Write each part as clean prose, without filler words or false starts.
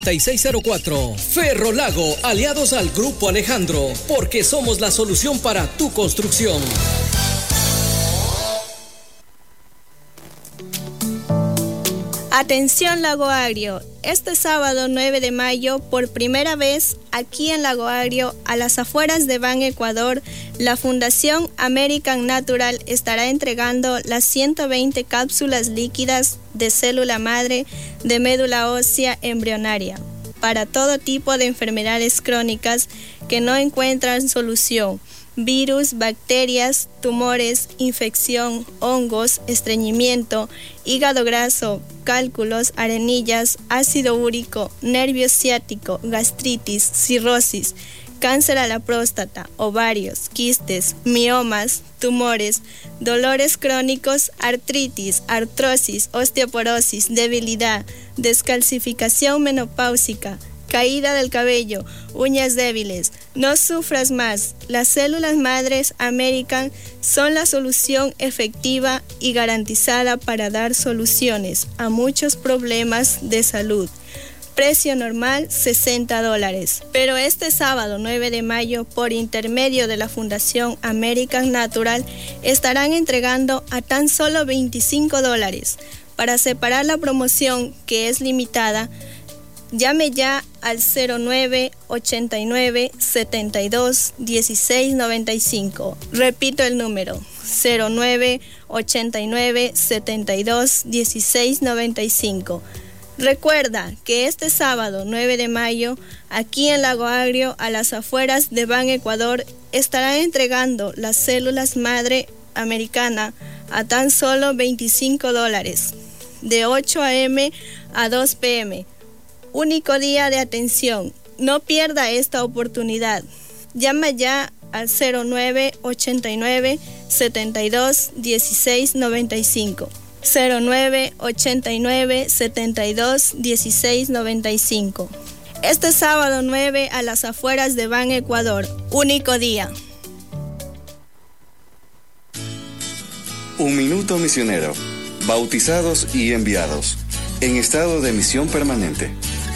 3604. Ferrolago, aliados al Grupo Alejandro, porque somos la solución para tu construcción. Atención Lago Agrio, este sábado 9 de mayo, por primera vez aquí en Lago Agrio, a las afueras de Ban Ecuador, la Fundación American Natural estará entregando las 120 cápsulas líquidas de célula madre de médula ósea embrionaria para todo tipo de enfermedades crónicas que no encuentran solución. Virus, bacterias, tumores, infección, hongos, estreñimiento, hígado graso, cálculos, arenillas, ácido úrico, nervio ciático, gastritis, cirrosis, cáncer a la próstata, ovarios, quistes, miomas, tumores, dolores crónicos, artritis, artrosis, osteoporosis, debilidad, descalcificación menopáusica, caída del cabello, uñas débiles. No sufras más. Las células madres American son la solución efectiva y garantizada para dar soluciones a muchos problemas de salud. Precio normal $60. Pero este sábado 9 de mayo, por intermedio de la Fundación American Natural, estarán entregando a tan solo $25. Para separar la promoción, que es limitada, llame ya al 0989 72 16 95. Repito el número, 0989 72 16 95. Recuerda que este sábado 9 de mayo, aquí en Lago Agrio, a las afueras de Ban Ecuador, estarán entregando las células madre americana a tan solo $25, de 8 a.m. a 2 p.m. Único día de atención. No pierda esta oportunidad. Llama ya al 0989 72 16 95. 0989 72 16 95. Este sábado 9 a las afueras de Ban Ecuador. Único día. Un minuto misionero. Bautizados y enviados. En estado de misión permanente.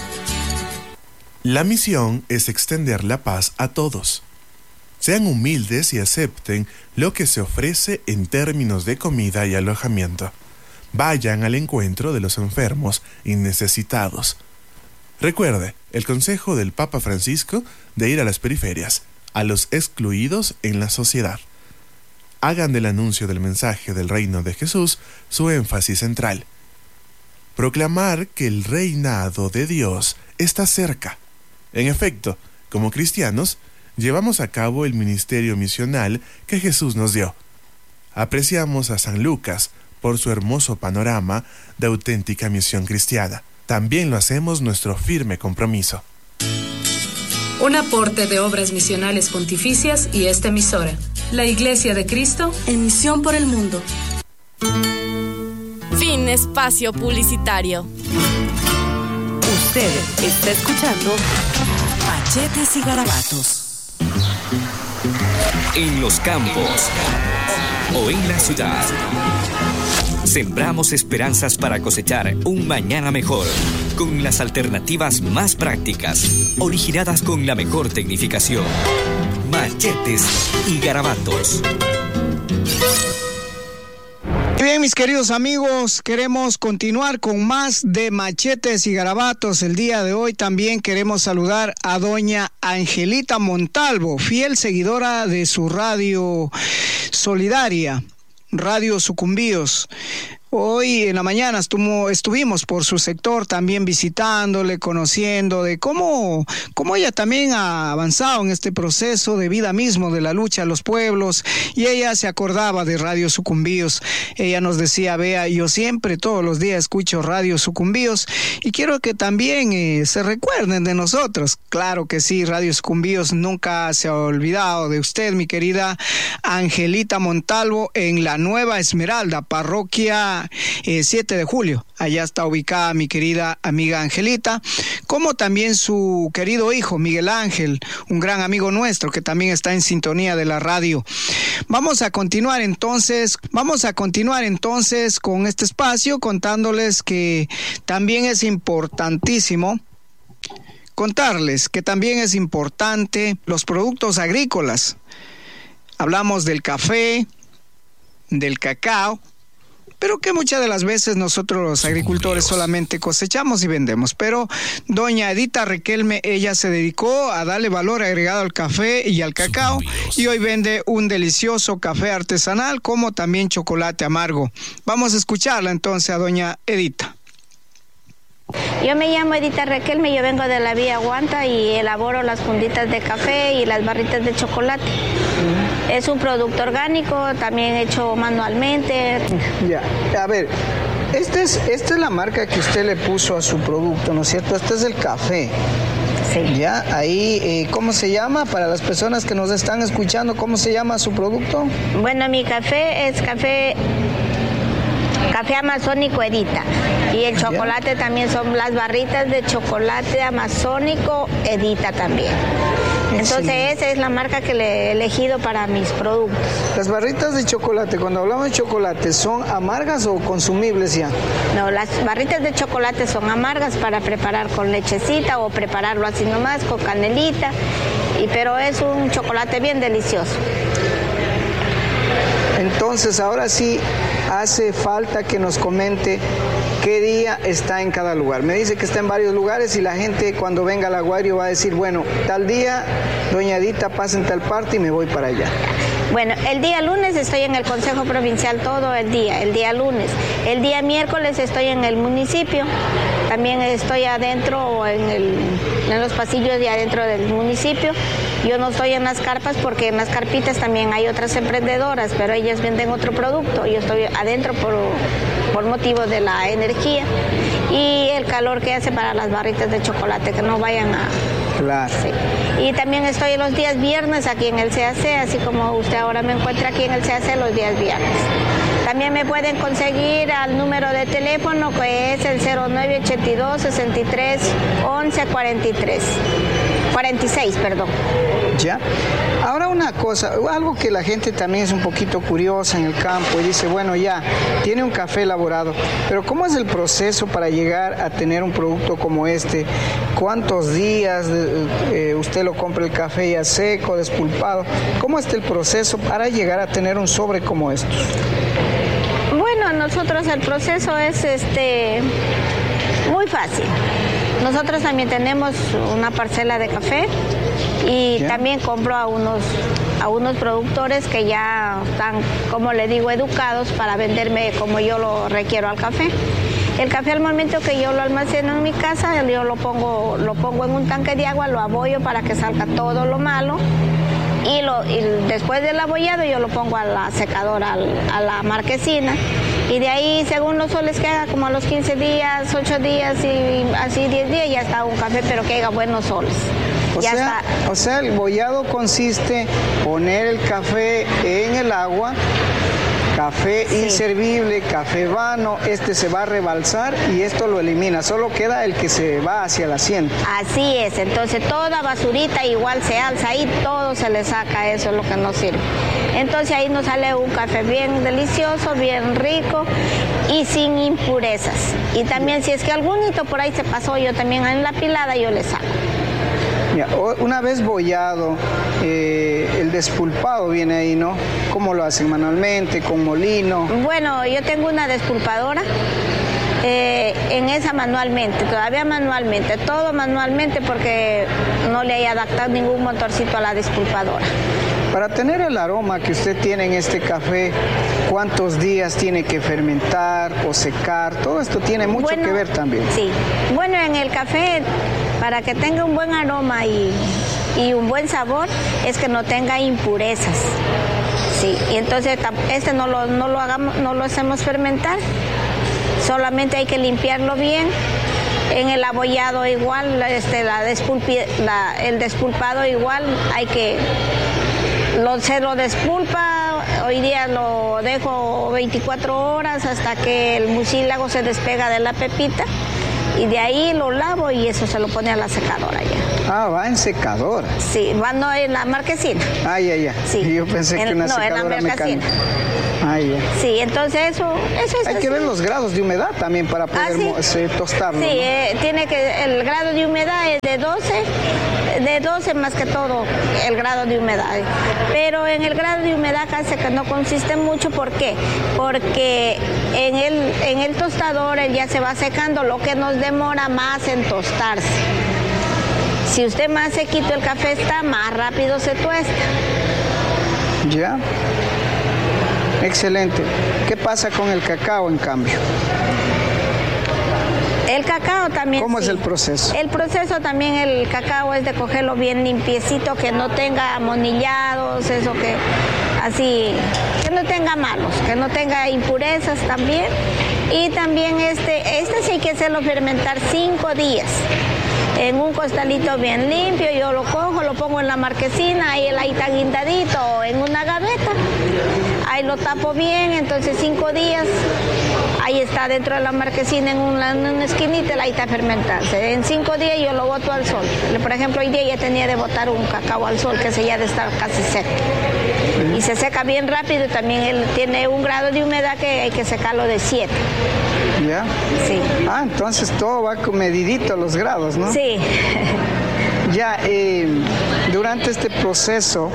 La misión es extender la paz a todos. Sean humildes y acepten lo que se ofrece en términos de comida y alojamiento. Vayan al encuentro de los enfermos y necesitados. Recuerde el consejo del Papa Francisco de ir a las periferias, a los excluidos en la sociedad. Hagan del anuncio del mensaje del reino de Jesús su énfasis central. Proclamar que el reinado de Dios está cerca. En efecto, como cristianos, llevamos a cabo el ministerio misional que Jesús nos dio. Apreciamos a San Lucas por su hermoso panorama de auténtica misión cristiana. También lo hacemos nuestro firme compromiso. Un aporte de Obras Misionales Pontificias y esta emisora, la Iglesia de Cristo en misión por el mundo. Fin espacio publicitario. Usted está escuchando Machetes y Garabatos. En los campos o en la ciudad, sembramos esperanzas para cosechar un mañana mejor, con las alternativas más prácticas, originadas con la mejor tecnificación. Machetes y Garabatos. Bien, mis queridos amigos, queremos continuar con más de Machetes y Garabatos. El día de hoy también queremos saludar a doña Angelita Montalvo, fiel seguidora de su radio solidaria, Radio Sucumbíos. Hoy en la mañana estuvimos por su sector también visitándole, conociendo de cómo ella también ha avanzado en este proceso de vida mismo, de la lucha a los pueblos, y ella se acordaba de Radio Sucumbíos. Ella nos decía: vea, yo siempre, todos los días escucho Radio Sucumbíos y quiero que también se recuerden de nosotros. Claro que sí, Radio Sucumbíos nunca se ha olvidado de usted, mi querida Angelita Montalvo, en la Nueva Esmeralda, parroquia 7 de julio. Allá está ubicada mi querida amiga Angelita, como también su querido hijo Miguel Ángel, un gran amigo nuestro que también está en sintonía de la radio. Vamos a continuar entonces con este espacio, contándoles que también es importantísimo contarles que también es importante los productos agrícolas. Hablamos del café, del cacao, pero que muchas de las veces nosotros los agricultores solamente cosechamos y vendemos. Pero doña Edita Riquelme, ella se dedicó a darle valor agregado al café y al cacao, y hoy vende un delicioso café artesanal como también chocolate amargo. Vamos a escucharla entonces a doña Edita. Yo me llamo Edita Riquelme, yo vengo de la Vía Guanta y elaboro las funditas de café y las barritas de chocolate. Es un producto orgánico, también hecho manualmente. Ya, a ver, esta es la marca que usted le puso a su producto, ¿no es cierto? Este es el café. Sí. Ya, ahí, ¿cómo se llama? Para las personas que nos están escuchando, ¿cómo se llama su producto? Bueno, mi café es café amazónico Edita, y el chocolate también son las barritas de chocolate amazónico Edita también. Entonces esa es la marca que le he elegido para mis productos. Las barritas de chocolate, cuando hablamos de chocolate, ¿son amargas o consumibles ya? No, las barritas de chocolate son amargas para preparar con lechecita o prepararlo así nomás con canelita, pero es un chocolate bien delicioso. Entonces ahora sí hace falta que nos comente qué día está en cada lugar. Me dice que está en varios lugares y la gente cuando venga al Aguario va a decir, bueno, tal día, doña Edita, pasa en tal parte y me voy para allá. Bueno, el día lunes estoy en el Consejo Provincial todo el día lunes. El día miércoles estoy en el municipio, también estoy adentro en los pasillos de adentro del municipio. Yo no estoy en las carpas porque en las carpitas también hay otras emprendedoras, pero ellas venden otro producto. Yo estoy adentro por motivo de la energía y el calor que hace para las barritas de chocolate, que no vayan a... Claro. Sí. Y también estoy los días viernes aquí en el CAC, así como usted ahora me encuentra aquí en el CAC los días viernes. También me pueden conseguir al número de teléfono que es el 0982 63 11 43. 46, perdón. Ya. Ahora una cosa, algo que la gente también es un poquito curiosa en el campo y dice, bueno, ya, tiene un café elaborado, pero ¿cómo es el proceso para llegar a tener un producto como este? ¿Cuántos días usted lo compra el café ya seco, despulpado? ¿Cómo está el proceso para llegar a tener un sobre como estos? Bueno, nosotros el proceso es muy fácil. Nosotros también tenemos una parcela de café y también compro a unos productores que ya están, como le digo, educados para venderme como yo lo requiero al café. El café al momento que yo lo almaceno en mi casa, yo lo pongo en un tanque de agua, lo abollo para que salga todo lo malo. Y después del abollado yo lo pongo a la secadora, a la marquesina, y de ahí según los soles que haga, como a los 15 días, 8 días y así 10 días ya está un café, pero que haga buenos soles. O sea, el bollado consiste en poner el café en el agua, café inservible, café vano, se va a rebalsar y esto lo elimina, solo queda el que se va hacia el asiento. Así es, entonces toda basurita igual se alza ahí, todo se le saca, eso es lo que nos sirve. Entonces ahí nos sale un café bien delicioso, bien rico y sin impurezas. Y también si es que algún hito por ahí se pasó, yo también en la pilada yo le saco. Una vez bollado, el despulpado viene ahí, ¿no? ¿Cómo lo hacen? ¿Manualmente, con molino? Bueno, yo tengo una despulpadora, en esa manualmente, todavía manualmente, todo manualmente porque no le he adaptado ningún motorcito a la despulpadora. Para tener el aroma que usted tiene en este café, ¿cuántos días tiene que fermentar o secar? Todo esto tiene mucho que ver también. Sí, bueno, en el café, para que tenga un buen aroma y un buen sabor, es que no tenga impurezas. Sí, y entonces no lo hacemos fermentar, solamente hay que limpiarlo bien. En el abollado igual, el despulpado igual, se lo despulpa, hoy día lo dejo 24 horas hasta que el mucílago se despega de la pepita Y de ahí lo lavo y eso se lo pone a la secadora ya. Ah, va en secadora. Sí, va no en la marquesina. Ah, ya. Sí. Yo pensé que una secadora mecánica. Ah, ya. Sí, entonces eso es Hay que ver los grados de humedad también para poder tostarlo. Sí, ¿no? Tiene que, el grado de humedad es de 12 más que todo el grado de humedad. Pero en el grado de humedad casi que no consiste mucho. ¿Por qué? Porque en el tostador él ya se va secando, lo que nos demora más en tostarse. Si usted más sequito el café está, más rápido se tuesta. Ya. Excelente. ¿Qué pasa con el cacao, en cambio? El cacao también. ¿Cómo es el proceso? El proceso también, el cacao es de cogerlo bien limpiecito, que no tenga amonillados, eso que así, que no tenga malos, que no tenga impurezas también. Y también este sí hay que hacerlo fermentar 5 días. En un costalito bien limpio, yo lo cojo, lo pongo en la marquesina, ahí está guindadito, en una gaveta, ahí lo tapo bien, entonces 5 días, ahí está dentro de la marquesina en una esquinita, ahí está fermentarse. En 5 días yo lo boto al sol. Por ejemplo, hoy día ya tenía de botar un cacao al sol que se ya de estar casi seco. Y se seca bien rápido, también él tiene un grado de humedad que hay que secarlo de 7. ¿Ya? Sí. Ah, entonces todo va con medidito los grados, ¿no? Sí. Ya, durante este proceso,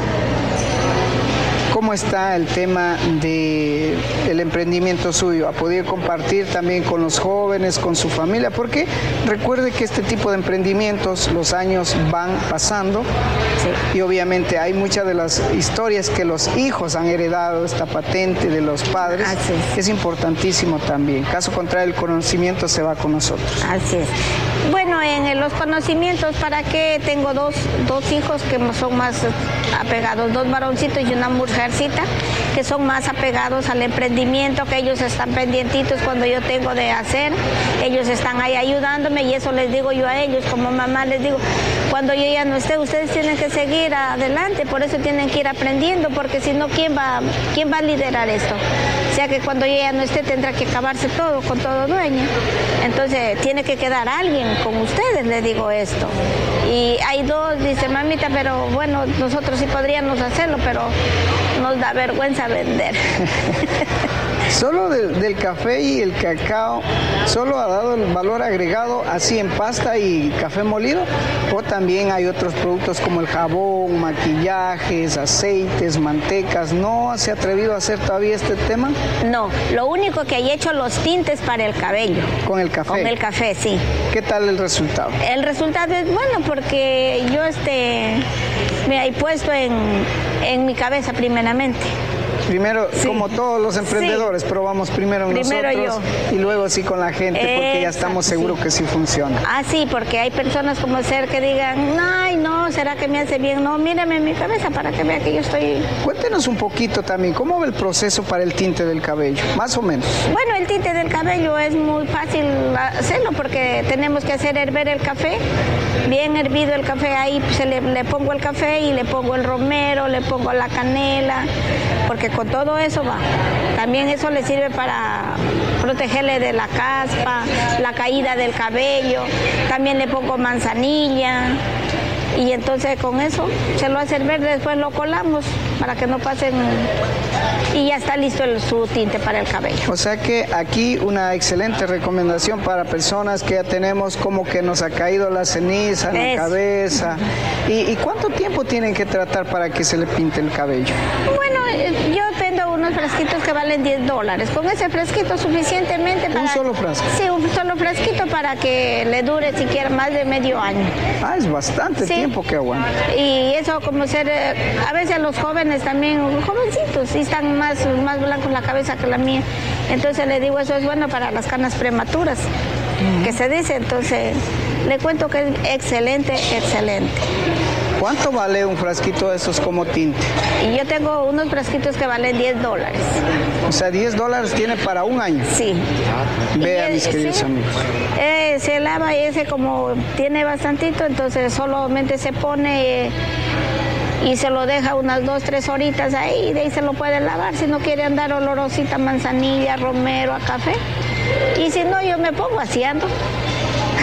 ¿cómo está el tema del emprendimiento suyo? ¿Ha podido compartir también con los jóvenes, con su familia? Porque recuerde que este tipo de emprendimientos, los años van pasando, sí, y obviamente hay muchas de las historias que los hijos han heredado, esta patente de los padres, así es importantísimo también. Caso contrario, el conocimiento se va con nosotros. Así es. Bueno, en los conocimientos, ¿para qué? Tengo dos hijos que son más apegados, 2 varoncitos y una mujercita, que son más apegados al emprendimiento, que ellos están pendientitos cuando yo tengo de hacer, ellos están ahí ayudándome y eso les digo yo a ellos, como mamá les digo, cuando yo ya no esté, ustedes tienen que seguir adelante, por eso tienen que ir aprendiendo, porque si no, ¿quién va a liderar esto? O sea que cuando yo ya no esté tendrá que acabarse todo, con todo dueño. Entonces tiene que quedar alguien con ustedes, le digo esto. Y hay 2, dice mamita, pero bueno, nosotros sí podríamos hacerlo, pero nos da vergüenza vender. ¿Solo del café y el cacao, solo ha dado el valor agregado así en pasta y café molido? ¿O también hay otros productos como el jabón, maquillajes, aceites, mantecas? ¿No se ha atrevido a hacer todavía este tema? No, lo único que he hecho los tintes para el cabello. ¿Con el café? Con el café, sí. ¿Qué tal el resultado? El resultado es bueno porque yo me he puesto en mi cabeza primeramente. Primero, sí, como todos los emprendedores, sí, probamos primero nosotros y luego sí con la gente, porque ya estamos seguros que sí funciona. Ah, sí, porque hay personas como ser que digan, ay, no, ¿será que me hace bien? No, mírame en mi cabeza para que vea que yo estoy... Cuéntenos un poquito también, ¿cómo va el proceso para el tinte del cabello? Más o menos. Bueno, el tinte del cabello es muy fácil hacerlo porque tenemos que hacer hervir el café, bien hervido el café, ahí pues, le pongo el café y le pongo el romero, le pongo la canela, porque con todo eso va. También eso le sirve para protegerle de la caspa, la caída del cabello. También le pongo manzanilla y entonces con eso se lo hace hervir, después lo colamos para que no pasen y ya está listo su tinte para el cabello. O sea que aquí una excelente recomendación para personas que ya tenemos como que nos ha caído la ceniza en la cabeza. ¿Y cuánto tiempo tienen que tratar para que se le pinte el cabello? Bueno, yo vendo unos frasquitos que valen $10. Con ese frasquito suficientemente para... ¿Un solo frasco? Sí, un solo frasquito para que le dure siquiera más de medio año. Ah, es bastante tiempo que aguanta. Y eso como ser... a veces los jóvenes también, jovencitos, y están más blancos la cabeza que la mía. Entonces le digo, eso es bueno para las canas prematuras, que se dice. Entonces le cuento que es excelente, excelente. ¿Cuánto vale un frasquito de esos como tinte? Y yo tengo unos frasquitos que valen $10. O sea, $10 tiene para un año. Sí. Vean, mis queridos amigos. Se lava y ese como tiene bastantito, entonces solamente se pone y se lo deja unas 2-3 horitas ahí y de ahí se lo puede lavar si no quiere andar olorosita manzanilla, romero, a café. Y si no, yo me pongo aseando.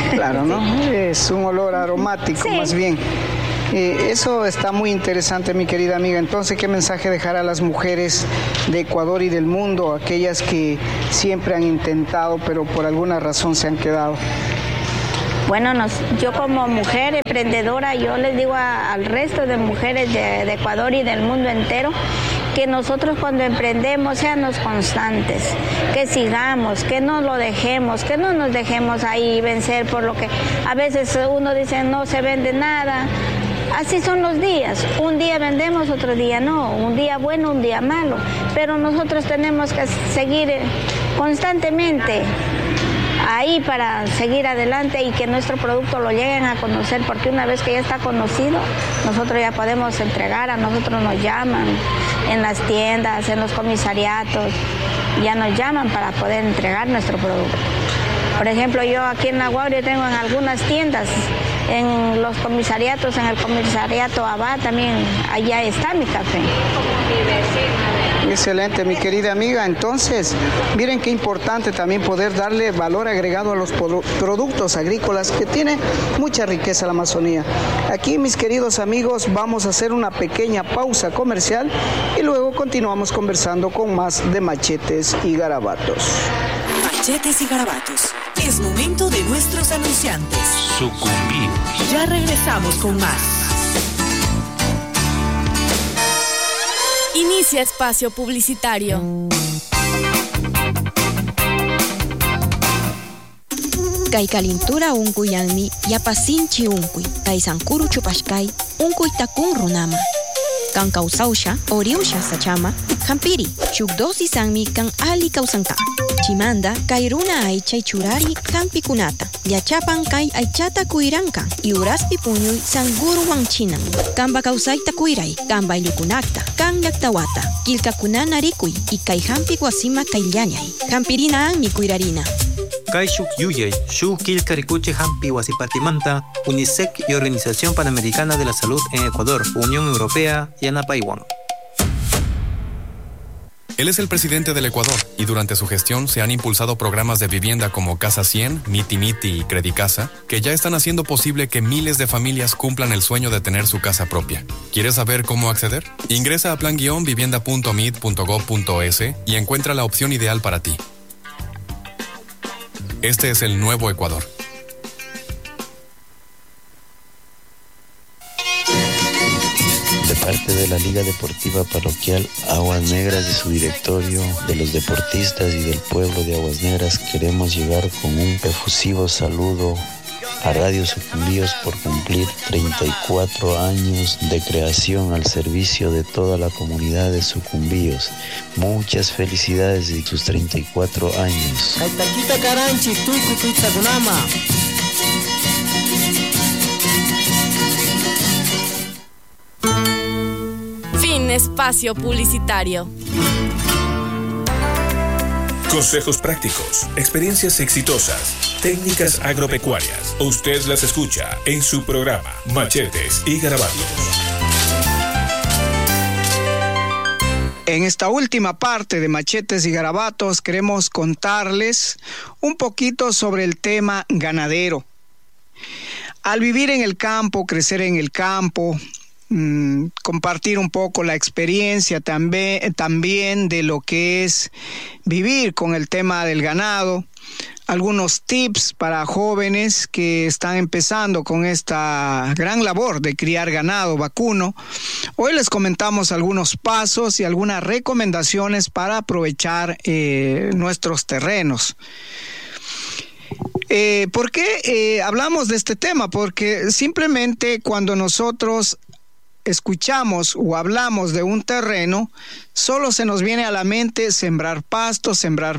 Claro, ¿no? Es un olor aromático, sí. Más bien. Eso está muy interesante, mi querida amiga. Entonces, ¿qué mensaje dejar a las mujeres de Ecuador y del mundo, aquellas que siempre han intentado, pero por alguna razón se han quedado? Bueno, yo como mujer emprendedora, yo les digo al resto de mujeres de Ecuador y del mundo entero, que nosotros cuando emprendemos seamos constantes, que sigamos, que no lo dejemos, que no nos dejemos ahí vencer por lo que a veces uno dice no se vende nada. Así son los días, un día vendemos, otro día no, un día bueno, un día malo, pero nosotros tenemos que seguir constantemente ahí para seguir adelante y que nuestro producto lo lleguen a conocer, porque una vez que ya está conocido, nosotros ya podemos entregar, a nosotros nos llaman en las tiendas, en los comisariatos, ya nos llaman para poder entregar nuestro producto. Por ejemplo, yo aquí en La Guaira tengo en algunas tiendas, en los comisariatos, en el comisariato Abad también, allá está mi café. Excelente, mi querida amiga. Entonces, miren qué importante también poder darle valor agregado a los productos agrícolas, que tiene mucha riqueza la Amazonía. Aquí, mis queridos amigos, vamos a hacer una pequeña pausa comercial y luego continuamos conversando con más de Machetes y Garabatos. Machetes y Garabatos. Es momento de nuestros anunciantes. Sucumbir. Ya regresamos con más. Inicia espacio publicitario. Kay kalintura unkuyanmi yapasinchi unkuy. Kay sankuru chupashkay unkuy takun runama. Kan kausausha oriusha sachama hampiri chukdosi sanmi kan ali kausanka. Chimanda kay runa aychay churari kampikunata. Yachapan kay aychata kuiranka. Iuraspi puñuy sanguru wanchinan. Kamba kausayta kuiray. Kamba ilukunakta. Kan yaktawata. Kilkakunana rikuy. Y kay hampi wasima kay llañay. Hampirina mi kuirarina. Kay shuk yuyay. Shuk kilka rikuche hampi wasipatimanta. UNICEF y Organización Panamericana de la Salud en Ecuador. Unión Europea y Anapaiwan. Él es el presidente del Ecuador y durante su gestión se han impulsado programas de vivienda como Casa 100, Miti Miti y Credicasa, que ya están haciendo posible que miles de familias cumplan el sueño de tener su casa propia. ¿Quieres saber cómo acceder? Ingresa a plan-vivienda.mid.gov.es y encuentra la opción ideal para ti. Este es el nuevo Ecuador. De parte de la Liga Deportiva Parroquial Aguas Negras, de su directorio, de los deportistas y del pueblo de Aguas Negras, queremos llegar con un efusivo saludo a Radio Sucumbíos por cumplir 34 años de creación al servicio de toda la comunidad de Sucumbíos. Muchas felicidades de sus 34 años. Fin espacio publicitario. Consejos prácticos, experiencias exitosas, técnicas agropecuarias. Usted las escucha en su programa Machetes y Garabatos. En esta última parte de Machetes y Garabatos queremos contarles un poquito sobre el tema ganadero. Al vivir en el campo, crecer en el campo, compartir un poco la experiencia también de lo que es vivir con el tema del ganado, algunos tips para jóvenes que están empezando con esta gran labor de criar ganado vacuno. Hoy les comentamos algunos pasos y algunas recomendaciones para aprovechar nuestros terrenos. ¿Por qué hablamos de este tema? Porque simplemente cuando nosotros escuchamos o hablamos de un terreno, solo se nos viene a la mente sembrar pasto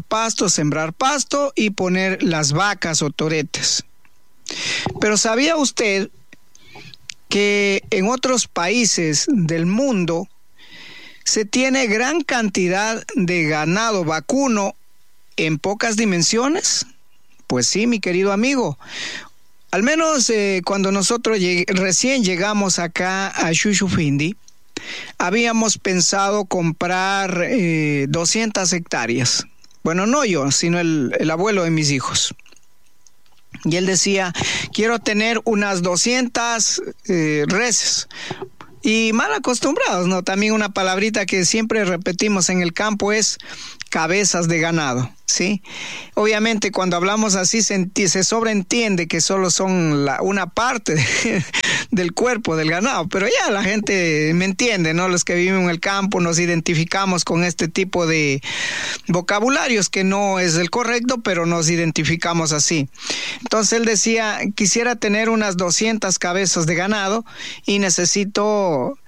y poner las vacas o toretes. Pero ¿sabía usted que en otros países del mundo se tiene gran cantidad de ganado vacuno en pocas dimensiones? Pues sí, mi querido amigo. Al menos cuando nosotros recién llegamos acá a Xuxufindi, habíamos pensado comprar 200 hectáreas. Bueno, no yo, sino el abuelo de mis hijos. Y él decía, quiero tener unas 200 reses. Y mal acostumbrados, ¿no? También una palabrita que siempre repetimos en el campo es cabezas de ganado, ¿sí? Obviamente cuando hablamos así se sobreentiende que solo son una parte del cuerpo del ganado, pero ya la gente me entiende, ¿no? Los que viven en el campo nos identificamos con este tipo de vocabularios que no es el correcto, pero nos identificamos así. Entonces él decía, quisiera tener unas 200 cabezas de ganado y necesito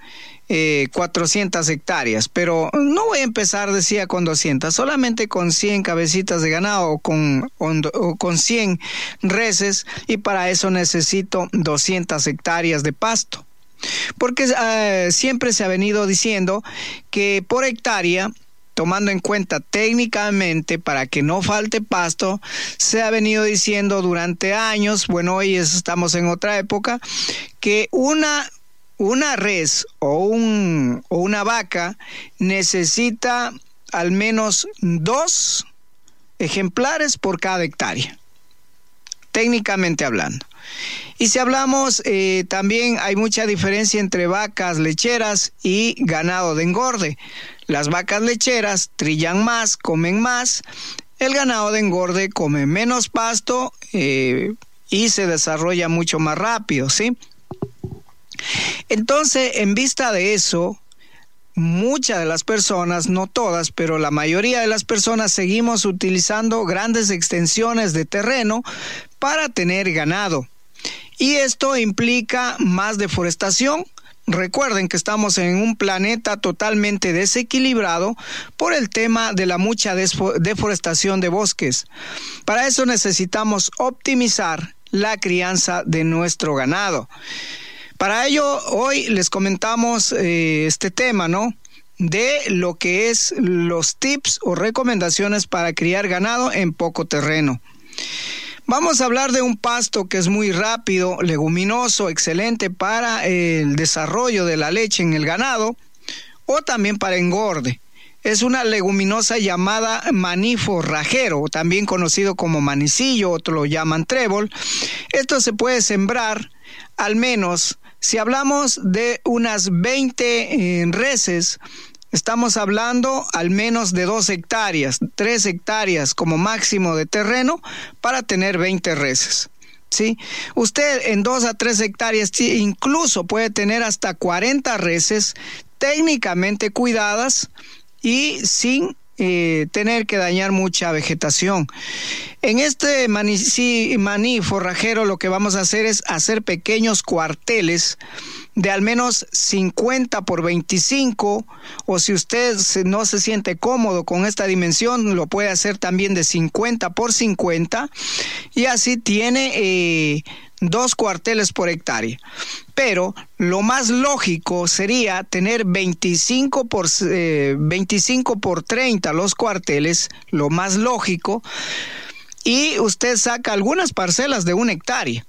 400 hectáreas, pero no voy a empezar, decía, con 200, solamente con 100 cabecitas de ganado o con 100 reses, y para eso necesito 200 hectáreas de pasto. Porque siempre se ha venido diciendo que por hectárea, tomando en cuenta técnicamente para que no falte pasto, se ha venido diciendo durante años, bueno, hoy estamos en otra época, que una res o una vaca necesita al menos 2 ejemplares por cada hectárea, técnicamente hablando. Y si hablamos, también hay mucha diferencia entre vacas lecheras y ganado de engorde. Las vacas lecheras trillan más, comen más. El ganado de engorde come menos pasto y se desarrolla mucho más rápido, ¿sí? Entonces, en vista de eso, muchas de las personas, no todas, pero la mayoría de las personas seguimos utilizando grandes extensiones de terreno para tener ganado. Y esto implica más deforestación. Recuerden que estamos en un planeta totalmente desequilibrado por el tema de la mucha deforestación de bosques. Para eso necesitamos optimizar la crianza de nuestro ganado. Para ello, hoy les comentamos este tema, ¿no? De lo que es los tips o recomendaciones para criar ganado en poco terreno. Vamos a hablar de un pasto que es muy rápido, leguminoso, excelente para el desarrollo de la leche en el ganado o también para engorde. Es una leguminosa llamada maní forrajero, también conocido como manicillo, otros lo llaman trébol. Esto se puede sembrar al menos, si hablamos de unas 20 reses, estamos hablando al menos de 2 hectáreas, 3 hectáreas como máximo de terreno para tener 20 reses, ¿sí? Usted en 2 a 3 hectáreas incluso puede tener hasta 40 reses técnicamente cuidadas y sin tener que dañar mucha vegetación. En este maní forrajero lo que vamos a hacer es hacer pequeños cuarteles de al menos 50 por 25, o si usted no se siente cómodo con esta dimensión, lo puede hacer también de 50 por 50, y así tiene 2 cuarteles por hectárea. Pero lo más lógico sería tener 25 por 30 los cuarteles, lo más lógico, y usted saca algunas parcelas de 1 hectárea.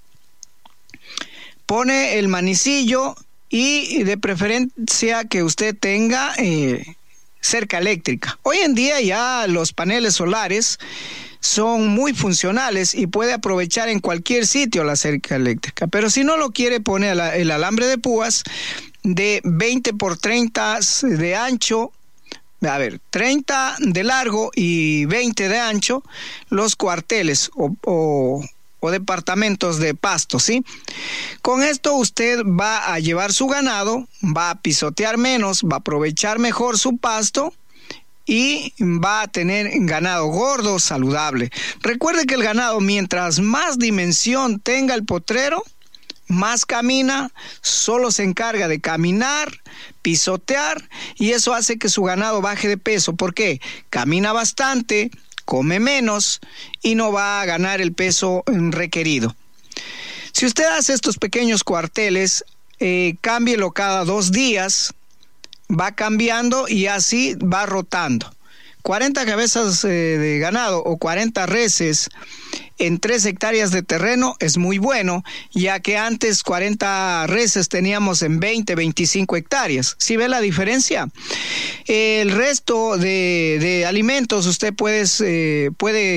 Pone el manicillo y de preferencia que usted tenga cerca eléctrica. Hoy en día ya los paneles solares son muy funcionales y puede aprovechar en cualquier sitio la cerca eléctrica. Pero si no lo quiere, pone el alambre de púas de 20 por 30 de ancho, 30 de largo y 20 de ancho, los cuarteles o departamentos de pasto, ¿sí? Con esto usted va a llevar su ganado, va a pisotear menos, va a aprovechar mejor su pasto y va a tener ganado gordo, saludable. Recuerde que el ganado, mientras más dimensión tenga el potrero, más camina, solo se encarga de caminar, pisotear, y eso hace que su ganado baje de peso. ¿Por qué? Camina bastante, come menos y no va a ganar el peso requerido. Si usted hace estos pequeños cuarteles, cámbielo cada 2 días, va cambiando y así va rotando. 40 cabezas de ganado o 40 reses en 3 hectáreas de terreno es muy bueno, ya que antes 40 reses teníamos en 20, 25 hectáreas. ¿Sí ve la diferencia? El resto de alimentos usted puede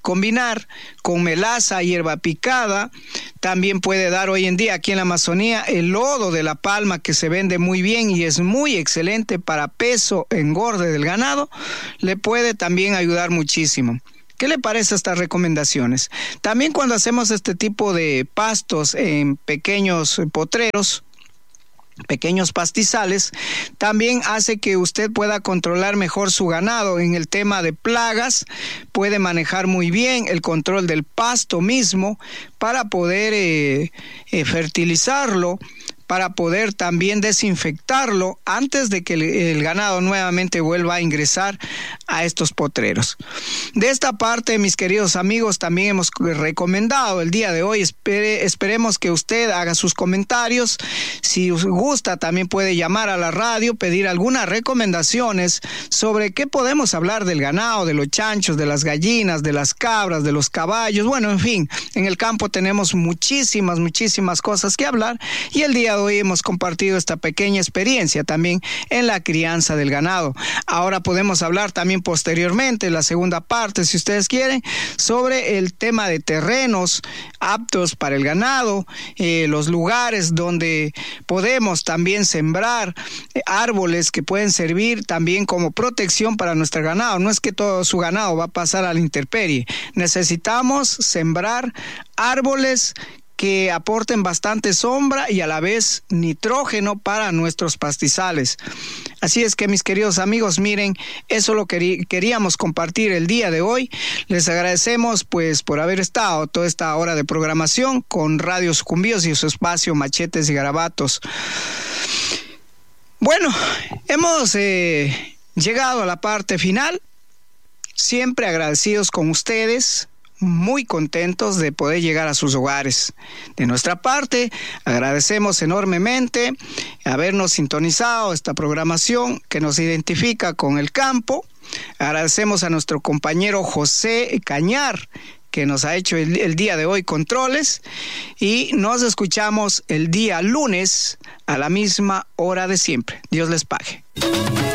combinar con melaza, hierba picada. También puede dar hoy en día aquí en la Amazonía el lodo de la palma, que se vende muy bien y es muy excelente para peso, engorde del ganado. Le puede también ayudar muchísimo. ¿Qué le parece estas recomendaciones? También cuando hacemos este tipo de pastos en pequeños potreros, pequeños pastizales, también hace que usted pueda controlar mejor su ganado en el tema de plagas. Puede manejar muy bien el control del pasto mismo para poder fertilizarlo, para poder también desinfectarlo antes de que el ganado nuevamente vuelva a ingresar a estos potreros. De esta parte, mis queridos amigos, también hemos recomendado el día de hoy, esperemos que usted haga sus comentarios. Si gusta, también puede llamar a la radio, pedir algunas recomendaciones sobre qué podemos hablar del ganado, de los chanchos, de las gallinas, de las cabras, de los caballos. Bueno, en fin, en el campo tenemos muchísimas cosas que hablar, y el día de hoy hemos compartido esta pequeña experiencia también en la crianza del ganado. Ahora podemos hablar también posteriormente, la segunda parte, si ustedes quieren, sobre el tema de terrenos aptos para el ganado, los lugares donde podemos también sembrar árboles que pueden servir también como protección para nuestro ganado. No es que todo su ganado va a pasar a la intemperie. Necesitamos sembrar árboles que aporten bastante sombra y a la vez nitrógeno para nuestros pastizales. Así es que, mis queridos amigos, miren, eso lo queríamos compartir el día de hoy. Les agradecemos pues por haber estado toda esta hora de programación con Radio Sucumbíos y su espacio Machetes y Garabatos. Bueno, hemos llegado a la parte final, siempre agradecidos con ustedes, muy contentos de poder llegar a sus hogares. De nuestra parte, agradecemos enormemente habernos sintonizado esta programación que nos identifica con el campo. Agradecemos a nuestro compañero José Cañar, que nos ha hecho el día de hoy controles, y nos escuchamos el día lunes a la misma hora de siempre. Dios les pague.